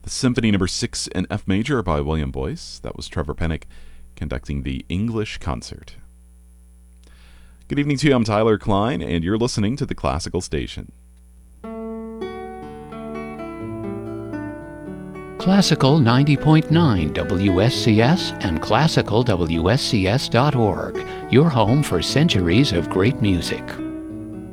Symphony Number 6 in F Major by William Boyce. That was Trevor Pennock conducting the English concert. Good evening to you. I'm Tyler Klein, and you're listening to the Classical Station. Classical 90.9 WSCS and classicalwscs.org, your home for centuries of great music.